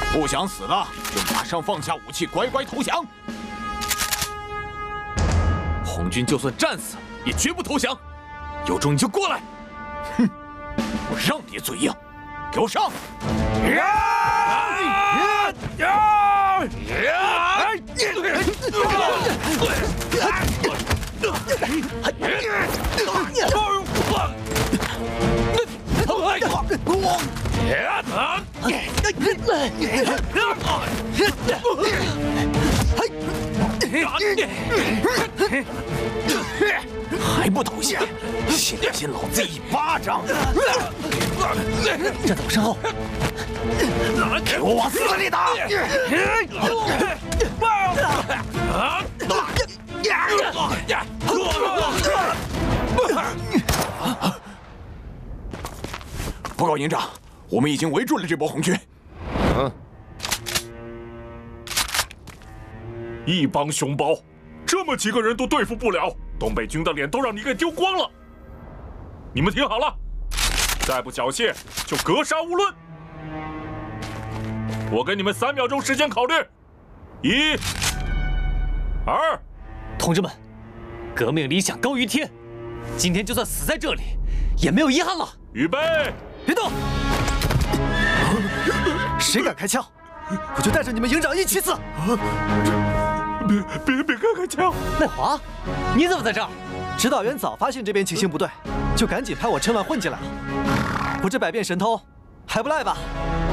不想死的就马上放下武器，乖乖投降。红军就算战死，也绝不投降。有种你就过来！哼，我让你嘴硬，给我上！还不投降？先亲老子一巴掌！ 站在我身后， 给我往死里打！报告营长，我们已经围住了这波红军。 一帮熊包，这么几个人都对付不了，东北军的脸都让你给丢光了。你们听好了，再不缴械就格杀勿论。我给你们3秒钟时间考虑，1、2。 同志们，革命理想高于天，今天就算死在这里，也没有遗憾了。 预备， 别动！谁敢开枪，我就带着你们营长一起死！ 别开枪！ 赖华，你怎么在这儿？指导员早发现这边情形不对，就赶紧派我趁乱混进来了。我这百变神通还不赖吧？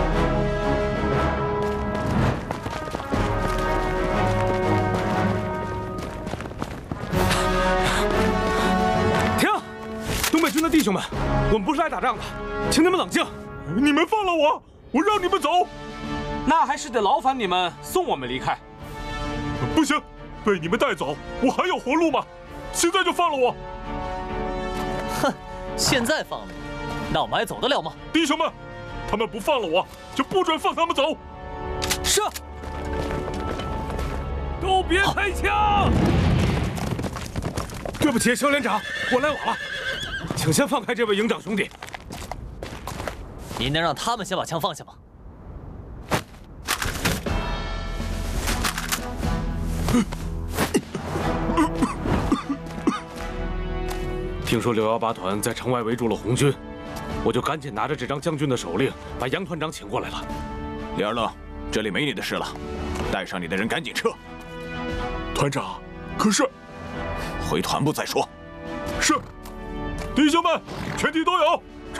停！东北军的弟兄们，我们不是来打仗的，请你们冷静。 你们放了我，我让你们走。 那还是得劳烦你们送我们离开。 不行，被你们带走，我还有活路吗？现在就放了我！ 哼，现在放了，那我们还走得了吗？ 弟兄们，他们不放了我，就不准放他们走。 是。 都别开枪！对不起，肖连长，我来晚了，请先放开这位营长兄弟。 您能让他们先把枪放下吗？ 听说618团在城外围住了红军，我就赶紧拿着这张将军的手令，把杨团长请过来了。 李二乐，这里没你的事了，带上你的人赶紧撤。 团长，可是回团部再说。 是，弟兄们，全体都有，撤！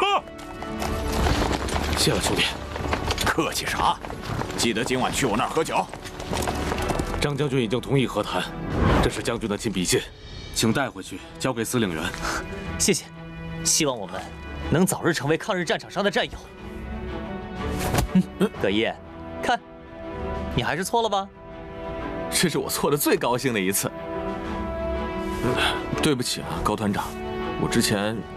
谢了，兄弟。 客气啥？记得今晚去我那儿喝酒。 张将军已经同意和谈，这是将军的亲笔信，请带回去交给司令员。 谢谢，希望我们能早日成为抗日战场上的战友。葛一，看，你还是错了吧？ 这是我错的最高兴的一次。对不起啊，高团长，我之前